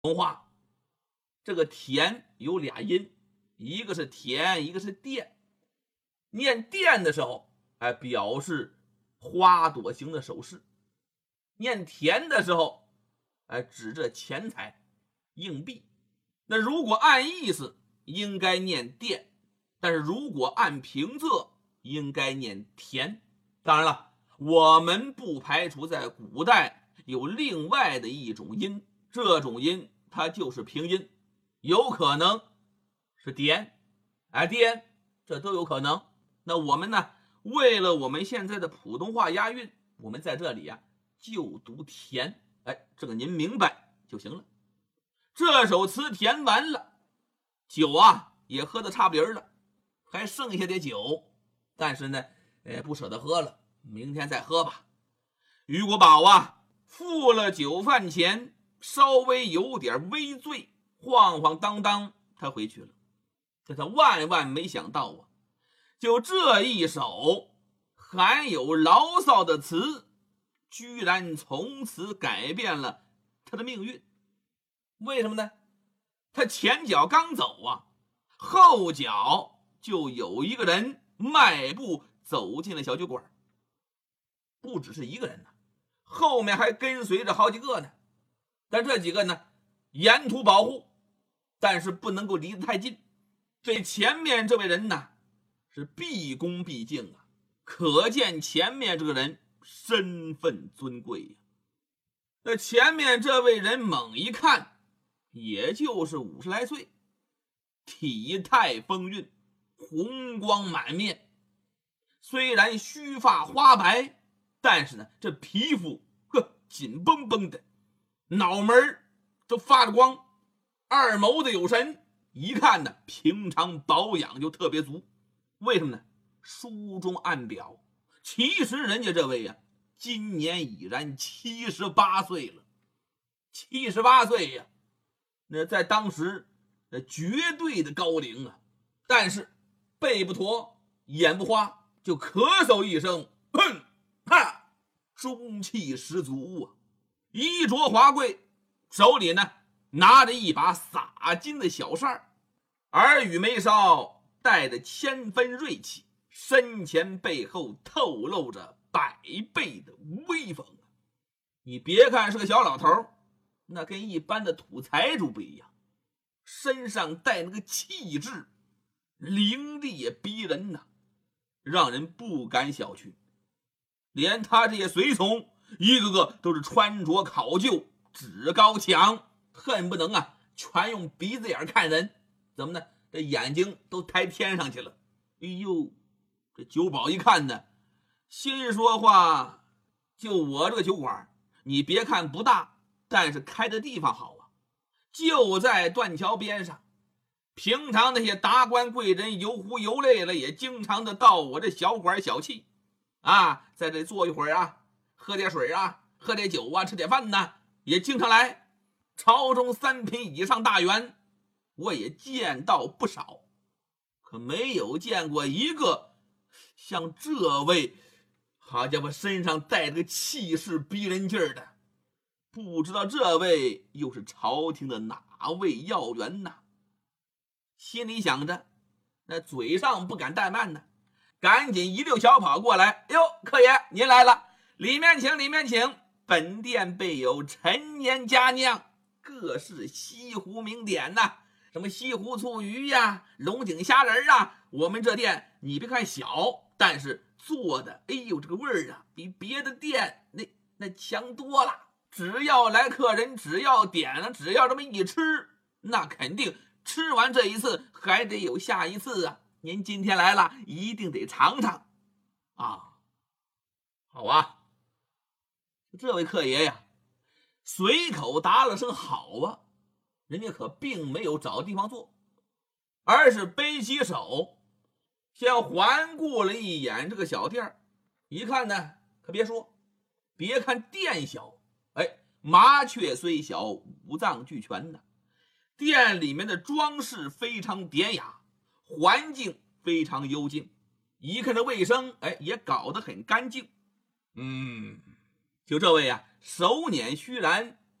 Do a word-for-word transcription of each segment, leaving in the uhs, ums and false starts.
通话，这个田有俩音，一个是田，一个是电。念电的时候，哎，表示花朵形的手势；念田的时候，哎，指着钱财、硬币。那如果按意思，应该念电；但是如果按平仄，应该念田。当然了，我们不排除在古代有另外的一种音，这种音它就是平音，有可能是点，哎，颠，这都有可能。那我们呢，为了我们现在的普通话押韵，我们在这里啊就读填，哎，这个您明白就行了。这首词填完了，酒啊也喝得差不离了，还剩下点酒，但是呢，哎，不舍得喝了，明天再喝吧。于国宝啊，付了酒饭钱，稍微有点微醉，晃晃荡荡他回去了。可他万万没想到啊，就这一首含有牢骚的词，居然从此改变了他的命运。为什么呢？他前脚刚走啊，后脚就有一个人迈步走进了小酒馆。不只是一个人呢，后面还跟随着好几个呢。但这几个呢，沿途保护，但是不能够离得太近。这前面这位人呢，是毕恭毕敬啊，可见前面这个人身份尊贵呀。那前面这位人猛一看，也就是五十来岁，体态丰韵，红光满面。虽然须发花白，但是呢，这皮肤呵紧绷绷的，脑门都发着光，二眸子有神，一看呢，平常保养就特别足。为什么呢？书中暗表，其实人家这位呀、啊，今年已然七十八岁了。七十八岁呀、啊，那在当时那绝对的高龄啊。但是背不驼，眼不花，就咳嗽一声，哼哈，中气十足啊。衣着华贵，手里呢拿着一把洒金的小扇，耳语眉梢带着千分锐气，身前背后透露着百倍的威风。你别看是个小老头，那跟一般的土财主不一样，身上带那个气质，凌厉逼人呐，让人不敢小觑。连他这些随从一个个都是穿着考究，趾高气昂，恨不能啊全用鼻子眼看人。怎么呢？这眼睛都抬天上去了。哎呦，这酒保一看呢，心说话，就我这个酒馆，你别看不大，但是开的地方好啊，就在断桥边上。平常那些达官贵人游湖游累了，也经常的到我这小馆小憩啊，在这坐一会儿啊，喝点水啊，喝点酒啊，吃点饭呢，也经常来。朝中三品以上大员我也见到不少，可没有见过一个像这位，好家伙，身上带着个气势逼人劲儿的。不知道这位又是朝廷的哪位要员呢？心里想着，那嘴上不敢怠慢呢，赶紧一溜小跑过来。哟，客爷您来了，里面请里面请，本店备有陈年佳酿，各式西湖名典呐、啊，什么西湖醋鱼呀、龙井虾仁啊，我们这店你别看小，但是做的哎呦这个味儿啊，比别的店那那强多了。只要来客人，只要点了，只要这么一吃，那肯定吃完这一次还得有下一次啊。您今天来了，一定得尝尝啊。好啊，这位客爷呀，随口答了声好啊，人家可并没有找地方坐，而是背起手先环顾了一眼这个小店。一看呢，可别说，别看店小，哎，麻雀虽小，五脏俱全的。店里面的装饰非常典雅，环境非常幽静，一看这卫生，哎，也搞得很干净。嗯，就这位啊，手捻虚髯，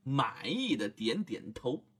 满意的点点头。